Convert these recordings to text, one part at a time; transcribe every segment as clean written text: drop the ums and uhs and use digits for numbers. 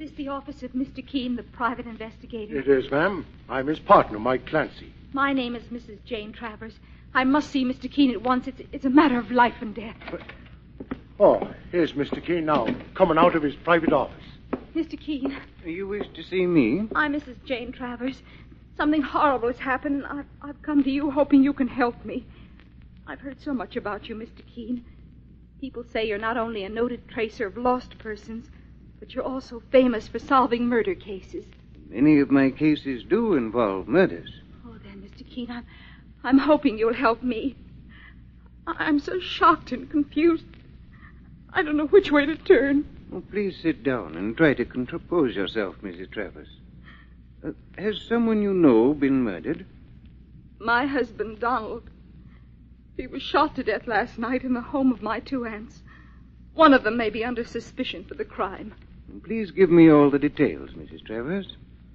this the office of Mr. Keene, the private investigator? It is, ma'am. I'm his partner, Mike Clancy. My name is Mrs. Jane Travers. I must see Mr. Keene at once. It's a matter of life and death. Oh, here's Mr. Keene now, coming out of his private office. Mr. Keene. You wish to see me? I'm Mrs. Jane Travers. Something horrible has happened, and I've come to you hoping you can help me. I've heard so much about you, Mr. Keene. People say you're not only a noted tracer of lost persons, but you're also famous for solving murder cases. Many of my cases do involve murders. Oh, then, Mr. Keene, I'm hoping you'll help me. I'm so shocked and confused. I don't know which way to turn. Oh, please sit down and try to compose yourself, Mrs. Travers. Has someone you know been murdered? My husband, Donald. He was shot to death last night in the home of my 2 aunts. One of them may be under suspicion for the crime. Please give me all the details, Mrs. Travers.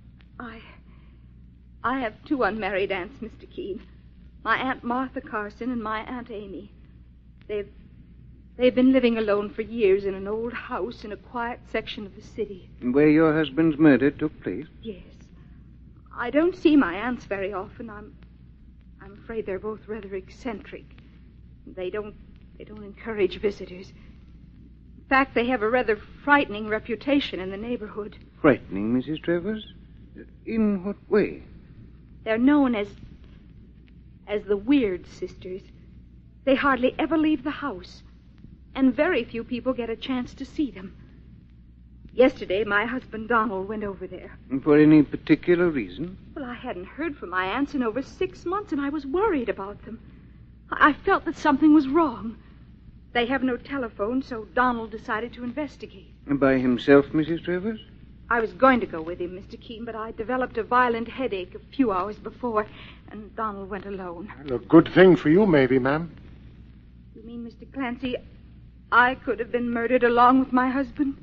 I have 2 unmarried aunts, Mr. Keene. My Aunt Martha Carson and my Aunt Amy. They've been living alone for years in an old house in a quiet section of the city. Where your husband's murder took place? Yes. I don't see my aunts very often. I'm afraid they're both rather eccentric. They don't encourage visitors. In fact, they have a rather frightening reputation in the neighborhood. Frightening, Mrs. Travers? In what way? They're known as the Weird Sisters. They hardly ever leave the house, and very few people get a chance to see them. Yesterday, my husband Donald went over there. For any particular reason? Well, I hadn't heard from my aunts in over 6 months, and I was worried about them. I felt that something was wrong. They have no telephone, so Donald decided to investigate. By himself, Mrs. Travers? I was going to go with him, Mr. Keene, but I developed a violent headache a few hours before, and Donald went alone. Well, a good thing for you, maybe, ma'am. You mean, Mr. Clancy, I could have been murdered along with my husband?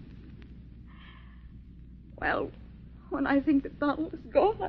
Well, when I think that Donald is gone...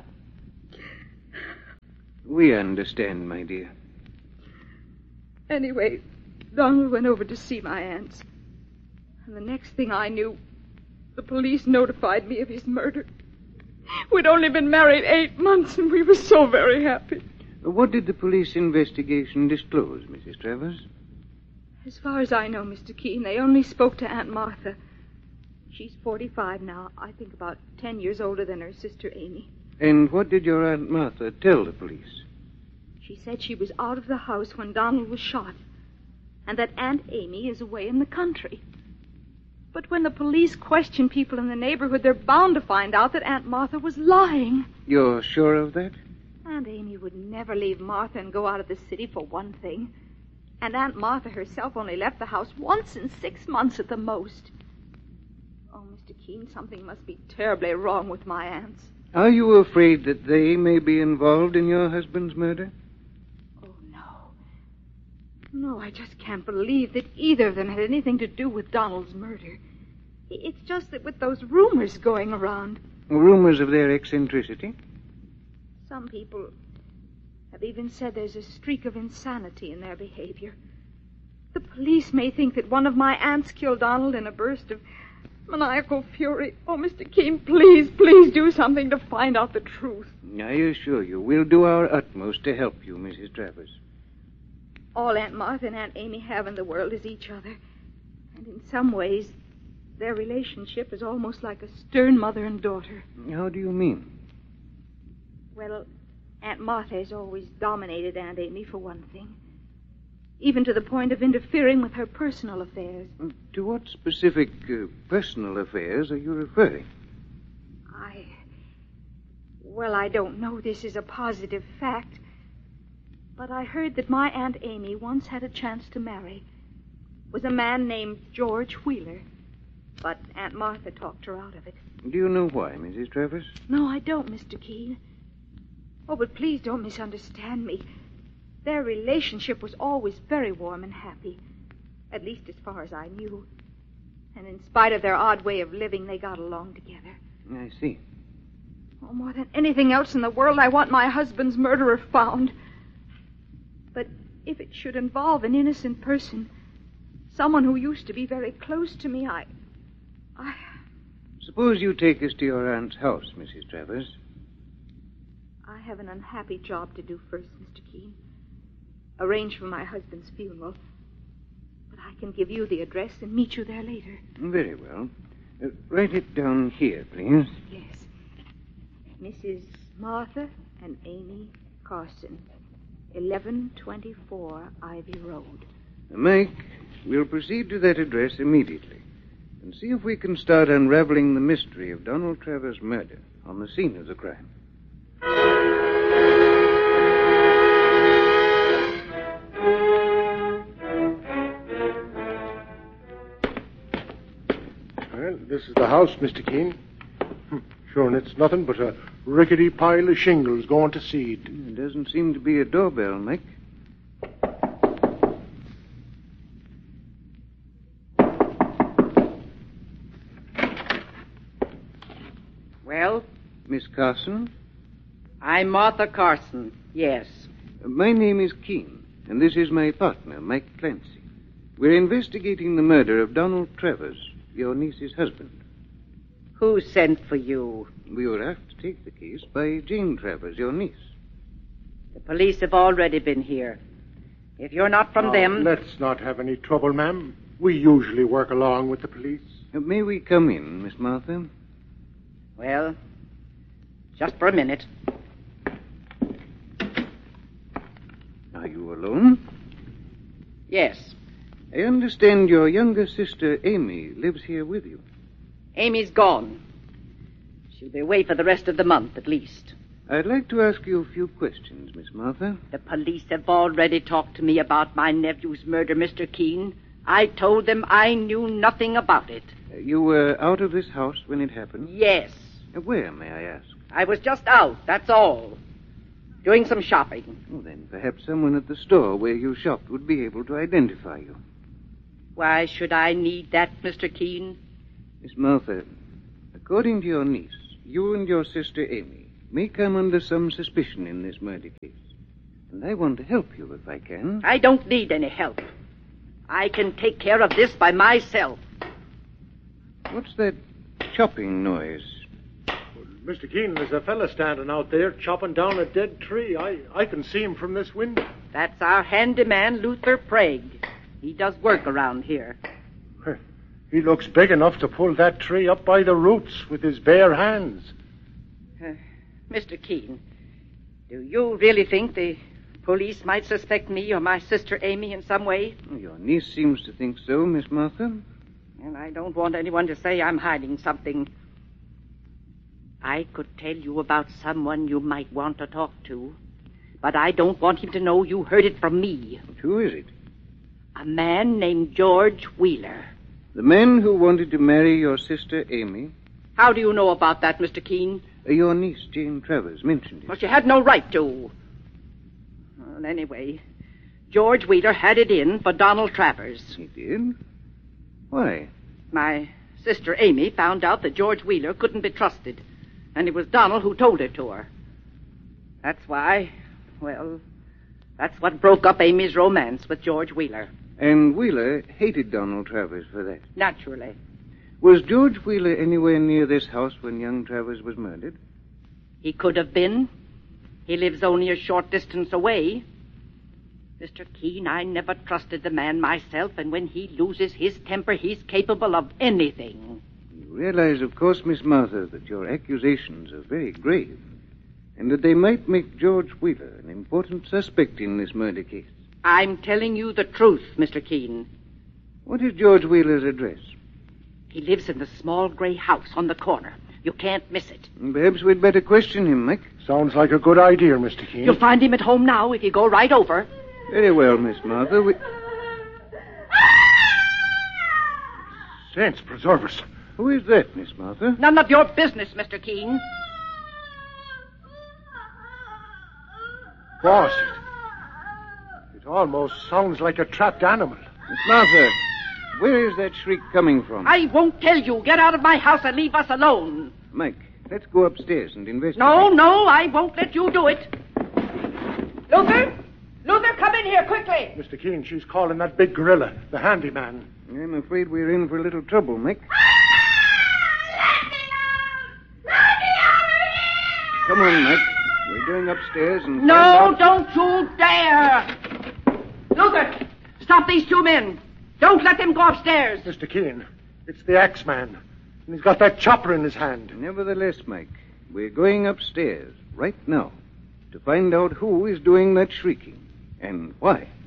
We understand, my dear. Anyway, Donald went over to see my aunts. And the next thing I knew, the police notified me of his murder. We'd only been married 8 months, and we were so very happy. What did the police investigation disclose, Mrs. Travers? As far as I know, Mr. Keene, they only spoke to Aunt Martha. She's 45 now, I think about 10 years older than her sister Amy. And what did your Aunt Martha tell the police? She said she was out of the house when Donald was shot, and that Aunt Amy is away in the country. But when the police question people in the neighborhood, they're bound to find out that Aunt Martha was lying. You're sure of that? Aunt Amy would never leave Martha and go out of the city for one thing. And Aunt Martha herself only left the house once in 6 months at the most. Oh, Mr. Keene, something must be terribly wrong with my aunts. Are you afraid that they may be involved in your husband's murder? Oh, no. No, I just can't believe that either of them had anything to do with Donald's murder. It's just that with those rumors going around... Rumors of their eccentricity? Some people have even said there's a streak of insanity in their behavior. The police may think that one of my aunts killed Donald in a burst of maniacal fury. Oh, Mr. Keene, please do something to find out the truth. I assure you, we'll do our utmost to help you, Mrs. Travers. All Aunt Martha and Aunt Amy have in the world is each other. And in some ways, their relationship is almost like a stern mother and daughter. How do you mean? Well, Aunt Martha has always dominated Aunt Amy, for one thing. Even to the point of interfering with her personal affairs. To what specific personal affairs are you referring? I don't know this is a positive fact, but I heard that my Aunt Amy once had a chance to marry. Was a man named George Wheeler, but Aunt Martha talked her out of it. Do you know why, Mrs. Travers? No, I don't, Mr. Keene. Oh, but please don't misunderstand me. Their relationship was always very warm and happy, at least as far as I knew. And in spite of their odd way of living, they got along together. I see. Oh, more than anything else in the world, I want my husband's murderer found. But if it should involve an innocent person, someone who used to be very close to me, Suppose you take us to your aunt's house, Mrs. Travers. I have an unhappy job to do first, Mr. Keene. Arrange for my husband's funeral. But I can give you the address and meet you there later. Very well. Write it down here, please. Yes. Mrs. Martha and Amy Carson, 1124 Ivy Road. Mike, we'll proceed to that address immediately and see if we can start unraveling the mystery of Donald Travers' murder on the scene of the crime. Well, this is the house, Mr. Keene. Sure, and it's nothing but a rickety pile of shingles going to seed. There doesn't seem to be a doorbell, Mike. Well? Miss Carson? I'm Martha Carson, yes. My name is Keene, and this is my partner, Mike Clancy. We're investigating the murder of Donald Travers, your niece's husband. Who sent for you? We were asked to take the case by Jane Travers, your niece. The police have already been here. If you're not from them... Let's not have any trouble, ma'am. We usually work along with the police. May we come in, Miss Martha? Well, just for a minute. Are you alone? Yes. I understand your younger sister, Amy, lives here with you. Amy's gone. She'll be away for the rest of the month, at least. I'd like to ask you a few questions, Miss Martha. The police have already talked to me about my nephew's murder, Mr. Keene. I told them I knew nothing about it. You were out of this house when it happened? Yes. Where, may I ask? I was just out, that's all. Doing some shopping. Well, then perhaps someone at the store where you shopped would be able to identify you. Why should I need that, Mr. Keene? Miss Martha, according to your niece, you and your sister Amy may come under some suspicion in this murder case. And I want to help you if I can. I don't need any help. I can take care of this by myself. What's that chopping noise? Well, Mr. Keene, there's a fella standing out there chopping down a dead tree. I can see him from this window. That's our handyman, Luther Prague. He does work around here. He looks big enough to pull that tree up by the roots with his bare hands. Mr. Keene, do you really think the police might suspect me or my sister Amy in some way? Your niece seems to think so, Miss Martha. And I don't want anyone to say I'm hiding something. I could tell you about someone you might want to talk to, but I don't want him to know you heard it from me. Who is it? A man named George Wheeler. The man who wanted to marry your sister Amy? How do you know about that, Mr. Keene? Your niece, Jane Travers, mentioned it. Well, she had no right to. Well, anyway, George Wheeler had it in for Donald Travers. He did? Why? My sister Amy found out that George Wheeler couldn't be trusted, and it was Donald who told it to her. That's why, well, that's what broke up Amy's romance with George Wheeler. And Wheeler hated Donald Travers for that. Naturally. Was George Wheeler anywhere near this house when young Travers was murdered? He could have been. He lives only a short distance away. Mr. Keene, I never trusted the man myself, and when he loses his temper, he's capable of anything. You realize, of course, Miss Martha, that your accusations are very grave, and that they might make George Wheeler an important suspect in this murder case. I'm telling you the truth, Mr. Keene. What is George Wheeler's address? He lives in the small gray house on the corner. You can't miss it. Perhaps we'd better question him, Mick. Sounds like a good idea, Mr. Keene. You'll find him at home now if you go right over. Very well, Miss Martha. Saints preserve us. Who is that, Miss Martha? None of your business, Mr. Keene. Boss, it almost sounds like a trapped animal. Miss Martha, where is that shriek coming from? I won't tell you. Get out of my house and leave us alone. Mike, let's go upstairs and investigate. No, I won't let you do it. Luther, come in here quickly. Mr. Keene, she's calling that big gorilla, the handyman. I'm afraid we're in for a little trouble, Mick. Let me Come on, Mike. We're going upstairs and... No, don't you dare! Luther, stop these two men. Don't let them go upstairs. Mr. Keene, it's the Axeman. And he's got that chopper in his hand. Nevertheless, Mike, we're going upstairs right now to find out who is doing that shrieking and why.